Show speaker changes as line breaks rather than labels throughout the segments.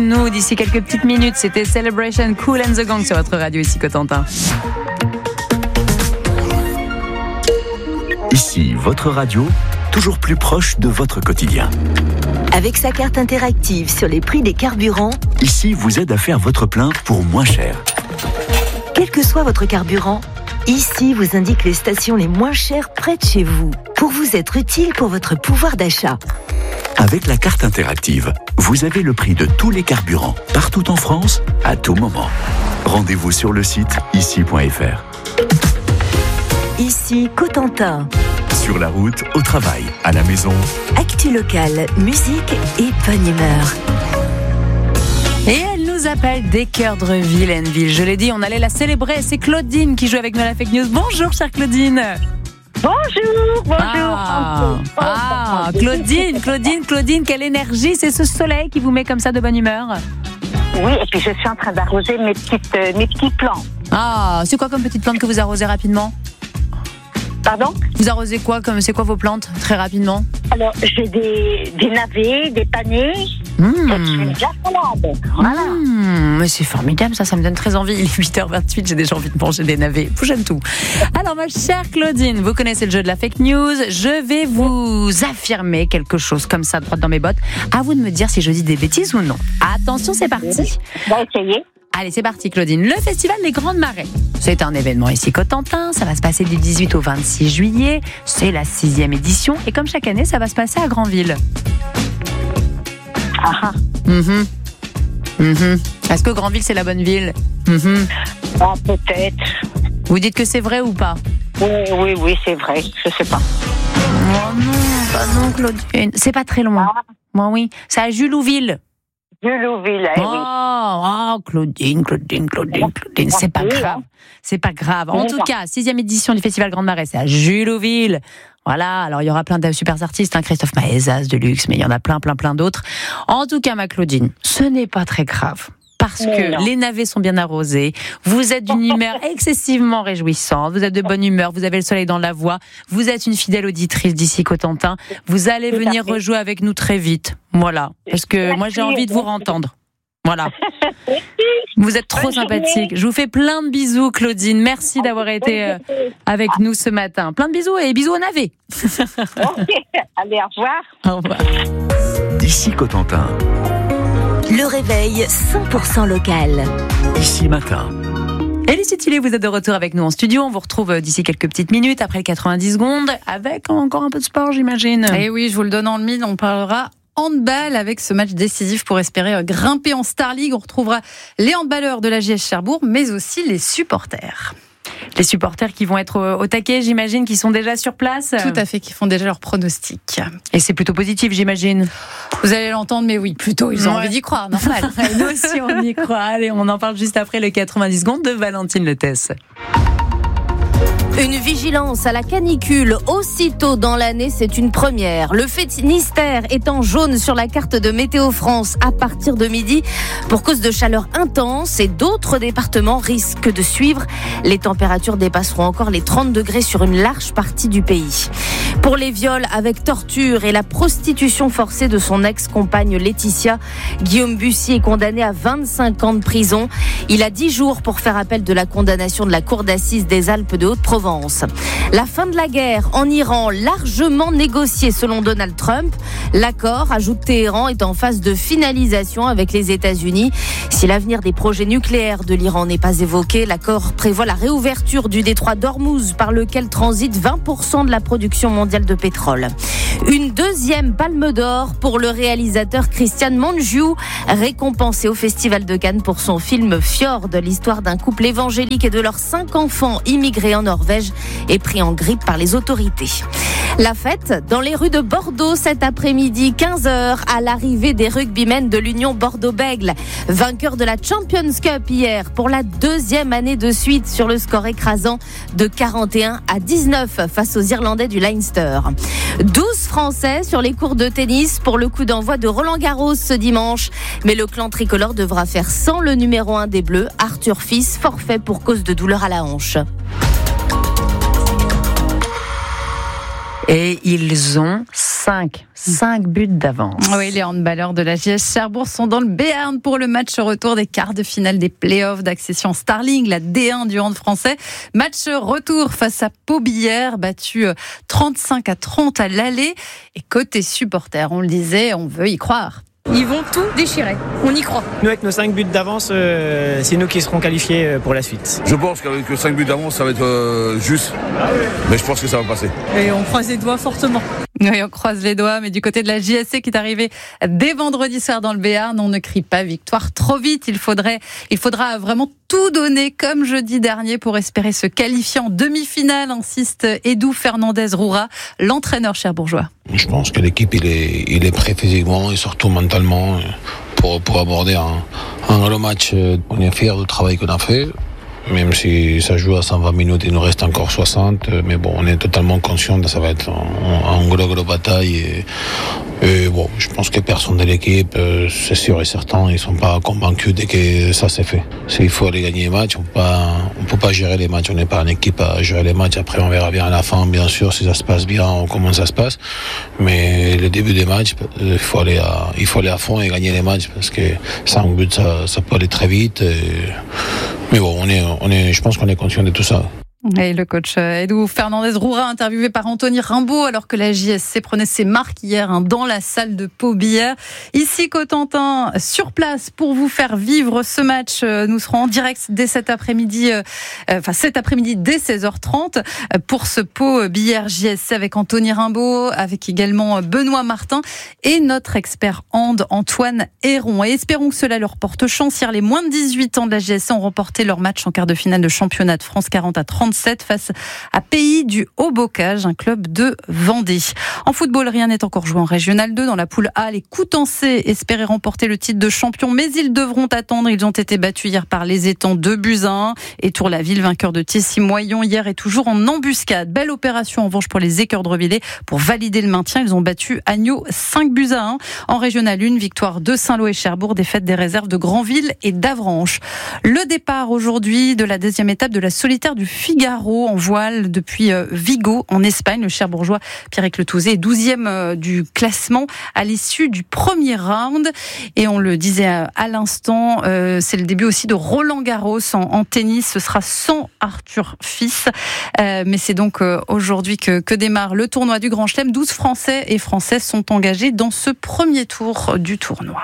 nous d'ici quelques petites minutes. C'était Celebration Kool and the Gang sur votre radio ici Cotentin.
Ici, votre radio, toujours plus proche de votre quotidien.
Avec sa carte interactive sur les prix des carburants,
Ici vous aide à faire votre plein pour moins cher.
quel que soit votre carburant, Ici vous indique les stations les moins chères près de chez vous, pour vous être utile pour votre pouvoir d'achat.
Avec la carte interactive, vous avez le prix de tous les carburants, partout en France, à tout moment. Rendez-vous sur le site ici.fr.
Ici Cotentin.
Sur la route, au travail, à la maison.
Actu locale, musique et bonne humeur.
Et elle nous appelle des cœurs de Villeneuve. Je l'ai dit, on allait la célébrer. C'est Claudine qui joue avec nous à la Fake News. Bonjour, chère Claudine.
Bonjour.
Claudine, quelle énergie. C'est ce soleil qui vous met comme ça de bonne humeur.
Oui, et puis je suis en train d'arroser mes petits plants.
Ah, c'est quoi comme petite plante que vous arrosez rapidement ?
Pardon ?
Vous arrosez quoi c'est quoi vos plantes, très rapidement ?
Alors, j'ai des navets, des panais, et puis de la salade. Voilà.
Mais c'est formidable, ça me donne très envie. Il est 8h28, j'ai déjà envie de manger des navets. J'aime tout. Alors, ma chère Claudine, vous connaissez le jeu de la fake news. Je vais vous affirmer quelque chose comme ça, droite dans mes bottes. À vous de me dire si je dis des bêtises ou non. Attention, c'est parti.
On va essayer.
Allez, c'est parti, Claudine. Le Festival des Grandes Marées. C'est un événement ici Cotentin. Ça va se passer du 18 au 26 juillet. C'est la 6e édition. Et comme chaque année, ça va se passer à Granville.
Ah.
Est-ce que Granville, c'est la bonne ville ?
Ah, peut-être.
Vous dites que c'est vrai ou pas ?
Oui, c'est vrai. Je sais pas.
Oh non, Claudine. C'est pas très loin. Moi, oui. C'est à Julouville.
Julouville, oui.
Claudine. C'est pas grave. C'est pas grave. En tout cas, 6e édition du Festival Grande Marée, c'est à Julouville. Voilà, alors il y aura plein de super artistes, Christophe Maezas, Deluxe, mais il y en a plein d'autres. En tout cas, ma Claudine, ce n'est pas très grave. Parce que les navets sont bien arrosés, vous êtes d'une humeur excessivement réjouissante, vous êtes de bonne humeur, vous avez le soleil dans la voix, vous êtes une fidèle auditrice d'ici Cotentin, vous allez venir rejouer avec nous très vite. Voilà, parce que moi j'ai envie de vous entendre. Voilà. Vous êtes trop sympathique. Je vous fais plein de bisous, Claudine. Merci d'avoir été avec nous ce matin. Plein de bisous et bisous au navet.
Allez, au revoir.
Au revoir.
D'ici Cotentin.
Le réveil 100% local.
Ici matin.
Elie Tillet, vous êtes de retour avec nous en studio. On vous retrouve d'ici quelques petites minutes, après les 90 secondes, avec encore un peu de sport, j'imagine.
Et oui, je vous le donne en le mille, on parlera handball avec ce match décisif pour espérer grimper en Star League. On retrouvera les handballeurs de la JS Cherbourg, mais aussi les supporters.
Les supporters qui vont être au taquet, j'imagine, qui sont déjà sur place.
Tout à fait, qui font déjà leurs pronostics.
Et c'est plutôt positif, j'imagine.
Vous allez l'entendre, mais oui, plutôt, ils ont envie d'y croire, normal.
Nous aussi, on y croit. Allez, on en parle juste après les 90 secondes de Valentine Letès.
Une vigilance à la canicule aussitôt dans l'année, c'est une première. Le Finistère est en jaune sur la carte de Météo France à partir de midi pour cause de chaleur intense et d'autres départements risquent de suivre. Les températures dépasseront encore les 30 degrés sur une large partie du pays. Pour les viols avec torture et la prostitution forcée de son ex-compagne Laetitia, Guillaume Bussy est condamné à 25 ans de prison. Il a 10 jours pour faire appel de la condamnation de la Cour d'assises des Alpes de Haute-Provence. La fin de la guerre en Iran, largement négociée selon Donald Trump. L'accord, ajoute Téhéran, est en phase de finalisation avec les États-Unis. Si l'avenir des projets nucléaires de l'Iran n'est pas évoqué, l'accord prévoit la réouverture du détroit d'Ormuz par lequel transite 20% de la production mondiale de pétrole. Une deuxième palme d'or pour le réalisateur Christian Mungiu, récompensé au Festival de Cannes pour son film Fjord, l'histoire d'un couple évangélique et de leurs 5 enfants immigrés en Norvège et pris en grippe par les autorités. La fête dans les rues de Bordeaux cet après-midi, 15h, à l'arrivée des rugbymen de l'Union Bordeaux-Bègles. Vainqueurs de la Champions Cup hier pour la 2e année de suite sur le score écrasant de 41-19 face aux Irlandais du Leinster. 12 Français sur les cours de tennis pour le coup d'envoi de Roland-Garros ce dimanche. Mais le clan tricolore devra faire sans le numéro 1 des Bleus, Arthur Fils, forfait pour cause de douleur à la hanche.
Et ils ont 5 5 buts d'avance.
Oui, les handballeurs de la JS Cherbourg sont dans le Béarn pour le match retour des quarts de finale des playoffs d'accession Starling, la D1 du hand français. Match retour face à Pau-Billère, battu 35-30 à l'aller. Et côté supporters, on le disait, on veut y croire.
Ils vont tout déchirer, on y croit.
Nous, avec nos 5 buts d'avance, c'est nous qui serons qualifiés pour la suite.
Je pense qu'avec 5 buts d'avance, ça va être juste, mais je pense que ça va passer.
Et on croise les doigts fortement.
Oui, on croise les doigts, mais du côté de la JSC qui est arrivée dès vendredi soir dans le Béarn, on ne crie pas victoire trop vite. Il faudra vraiment tout donner comme jeudi dernier pour espérer se qualifier en demi-finale, insiste Edou Fernandez-Roura, l'entraîneur cherbourgeois.
Je pense que l'équipe il est prêt physiquement et surtout mentalement pour aborder un gros match. On est fiers du travail qu'on a fait. Même si ça joue à 120 minutes, il nous reste encore 60. Mais bon, on est totalement conscient que ça va être une grosse bataille. Et bon, je pense que personne de l'équipe, c'est sûr et certain, ils sont pas convaincus dès que ça s'est fait. Il faut aller gagner les matchs, on peut pas gérer les matchs. On n'est pas une équipe à gérer les matchs. Après, on verra bien à la fin, bien sûr, si ça se passe bien ou comment ça se passe. Mais le début des matchs, il faut aller à fond et gagner les matchs parce que 5 buts, ça peut aller très vite. Mais bon, je pense qu'on est conscient de tout ça.
Et le coach Edou Fernandez-Roura, interviewé par Anthony Rimbaud, alors que la JSC prenait ses marques hier dans la salle de Pau-Billère. Ici, Cotentin, sur place pour vous faire vivre ce match. Nous serons en direct dès cet après-midi dès 16h30 pour ce Pau-Billère JSC avec Anthony Rimbaud, avec également Benoît Martin et notre expert hand Antoine Héron. Et espérons que cela leur porte chance. Hier, les moins de 18 ans de la JSC ont remporté leur match en quart de finale de championnat de France 40-37 face à Pays du Haut-Bocage, un club de Vendée. En football, rien n'est encore joué en Régional 2. Dans la poule A, les Coutançais espéraient remporter le titre de champion, mais ils devront attendre. Ils ont été battus hier par les Étangs 2-1. Et Tour-la-Ville, vainqueur de Tessy-Moyon hier, est toujours en embuscade. Belle opération en revanche pour les Écœurs de Revillet pour valider le maintien. Ils ont battu Agneau 5-1. En Régional 1, victoire de Saint-Lô et Cherbourg, défaite des réserves de Granville et d'Avranches. Le départ aujourd'hui de la deuxième étape de la solitaire du Figaro en voile depuis Vigo en Espagne. Le Cherbourgeois Pierrick Letouzé est 12e du classement à l'issue du premier round. Et on le disait à l'instant, c'est le début aussi de Roland Garros en tennis. Ce sera sans Arthur Fils. Mais c'est donc aujourd'hui que démarre le tournoi du Grand Chelem. 12 Français et Françaises sont engagés dans ce premier tour du tournoi.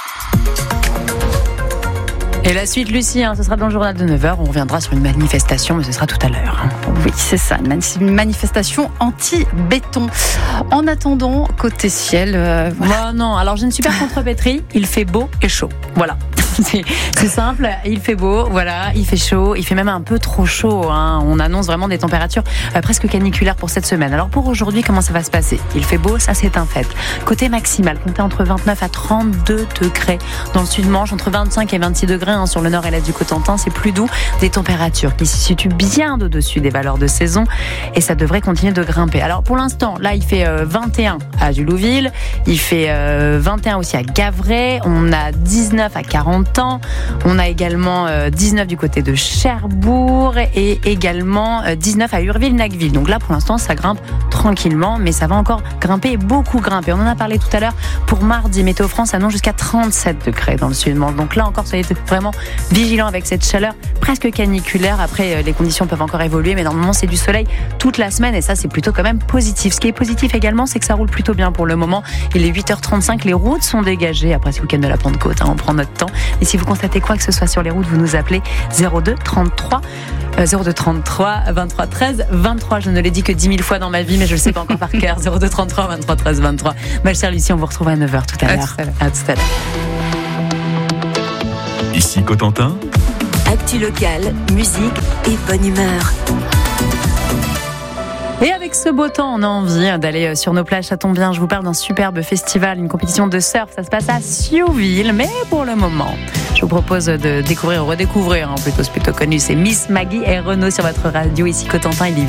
Et la suite, Lucie, ce sera dans le journal de 9h. On reviendra sur une manifestation, mais ce sera tout à l'heure.
Oui, c'est ça, une manifestation anti-béton. En attendant, côté ciel...
voilà. Non, alors je ne suis pas contrepétrie. Il fait beau et chaud. Voilà. C'est simple, il fait beau, voilà, il fait chaud, il fait même un peu trop chaud. On annonce vraiment des températures presque caniculaires pour cette semaine. Alors pour aujourd'hui, comment ça va se passer ? Il fait beau, ça c'est un fait. Côté maximal, comptez entre 29 à 32 degrés dans le sud-Manche, entre 25 et 26 degrés sur le nord et l'est du Cotentin. C'est plus doux, des températures qui se situent bien au-dessus des valeurs de saison et ça devrait continuer de grimper. Alors pour l'instant, là il fait 21 à Julouville, il fait 21 aussi à Gavray, on a 19 à 40 ans. On a également 19 du côté de Cherbourg et également 19 à Urville-Nacqueville. Donc là, pour l'instant, ça grimpe tranquillement, mais ça va encore grimper, beaucoup grimper. On en a parlé tout à l'heure. Pour mardi, Météo France annonce jusqu'à 37 degrés dans le sud-Manche. Donc là encore, soyez vraiment vigilants avec cette chaleur presque caniculaire. Après, les conditions peuvent encore évoluer, mais normalement, c'est du soleil toute la semaine et ça, c'est plutôt quand même positif. Ce qui est positif également, c'est que ça roule plutôt bien pour le moment. Il est 8h35, les routes sont dégagées après ce week-end de la Pentecôte. On prend notre temps. Et si vous constatez quoi que ce soit sur les routes, vous nous appelez 02 33 23 13 23. Je ne l'ai dit que 10 000 fois dans ma vie, mais je ne le sais pas encore par cœur. 02 33 23 13 23. Ma chère Lucie, on vous retrouve à 9h tout à l'heure. À tout à l'heure.
Ici Cotentin.
Actu locale, musique et bonne humeur.
Et avec ce beau temps, on a envie d'aller sur nos plages. Ça tombe bien, je vous parle d'un superbe festival, une compétition de surf. Ça se passe à Siouville, mais pour le moment, je vous propose de découvrir ou redécouvrir, plutôt connu, c'est Miss Maggie et Renaud sur votre radio ici Cotentin. Il est